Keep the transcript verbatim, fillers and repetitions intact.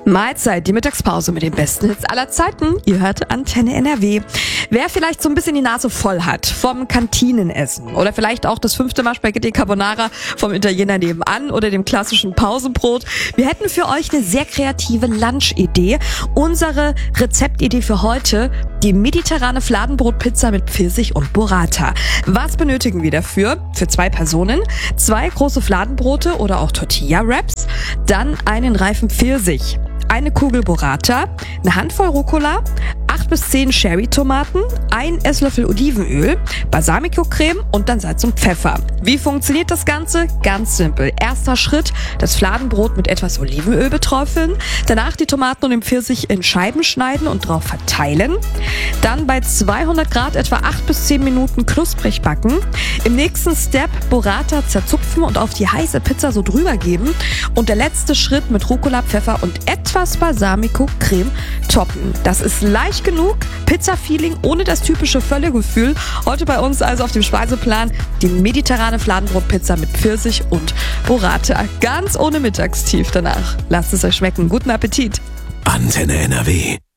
Mahlzeit, die Mittagspause mit den besten Hits aller Zeiten. Ihr hört Antenne N R W. Wer vielleicht so ein bisschen die Nase voll hat vom Kantinenessen oder vielleicht auch das fünfte Mal Spaghetti Carbonara vom Italiener nebenan oder dem klassischen Pausenbrot, wir hätten für euch eine sehr kreative Lunch-Idee. Unsere Rezeptidee für heute, die mediterrane Fladenbrotpizza mit Pfirsich und Burrata. Was benötigen wir dafür? Für zwei Personen, zwei große Fladenbrote oder auch Tortilla-Wraps, dann einen reifen Pfirsich, eine Kugel Burrata, eine Handvoll Rucola, acht bis zehn Cherry-Tomaten, ein Esslöffel Olivenöl, Balsamico-Creme und dann Salz und Pfeffer. Wie funktioniert das Ganze? Ganz simpel. Erster Schritt, das Fladenbrot mit etwas Olivenöl beträufeln, danach die Tomaten und den Pfirsich in Scheiben schneiden und drauf verteilen, dann bei zweihundert Grad etwa acht bis zehn Minuten knusprig backen, im nächsten Step Burrata zerzupfen und auf die heiße Pizza so drüber geben und der letzte Schritt mit Rucola, Pfeffer und etwas Balsamico-Creme toppen. Das ist leicht genug, Pizza-Feeling ohne das typische Völlegefühl. Heute bei uns also auf dem Speiseplan die mediterrane Fladenbrotpizza mit Pfirsich und Burrata. Ganz ohne Mittagstief danach. Lasst es euch schmecken. Guten Appetit. Antenne N R W.